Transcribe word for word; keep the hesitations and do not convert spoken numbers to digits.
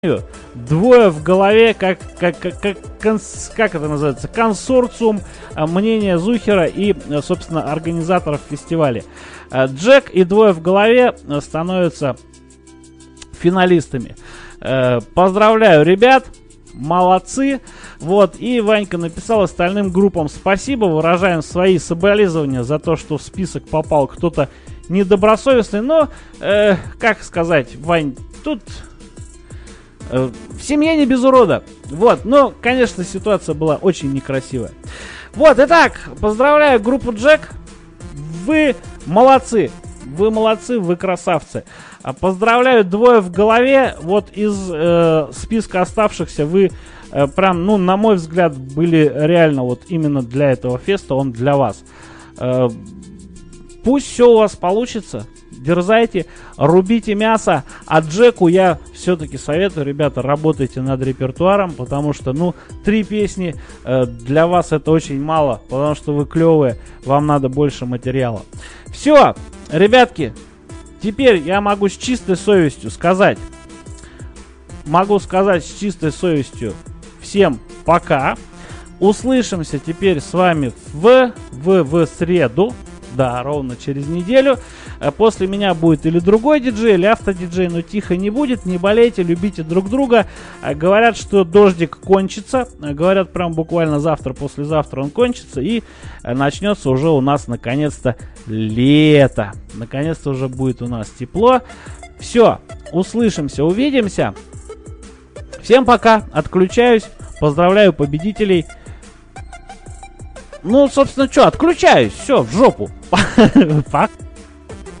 Двое в голове, как, как, как, как, конс, как это называется, консорциум а, мнения Зухера и, собственно, организаторов фестиваля. А, Джек и двое в голове становятся финалистами. А, поздравляю, ребят, молодцы. Вот, и Ванька написал остальным группам спасибо, выражаем свои соболезнования за то, что в список попал кто-то недобросовестный, но, э, как сказать, Вань, тут... В семье не без урода. Вот, но, конечно, ситуация была очень некрасивая. Вот, итак, поздравляю группу Джек. Вы молодцы. Вы молодцы, вы красавцы. Поздравляю двое в голове. Вот из э, списка оставшихся вы э, прям, ну, на мой взгляд, были реально вот именно для этого феста, он для вас. Э, пусть все у вас получится. Дерзайте, рубите мясо. А Джеку я все-таки советую, ребята, работайте над репертуаром, потому что, ну, три песни э, для вас это очень мало, потому что вы клевые, вам надо больше материала. Все, ребятки, теперь я могу с чистой совестью сказать, могу сказать с чистой совестью всем пока. Услышимся теперь с вами в, в, в среду. Да, ровно через неделю. После меня будет или другой диджей, или автодиджей, но тихо не будет. Не болейте, любите друг друга. Говорят, что дождик кончится. Говорят, прям буквально завтра, послезавтра он кончится. И начнется уже у нас наконец-то лето. Наконец-то уже будет у нас тепло. Все, услышимся, увидимся. Всем пока, отключаюсь. Поздравляю победителей. Ну, собственно, что, отключаюсь. Все, в жопу. Пока.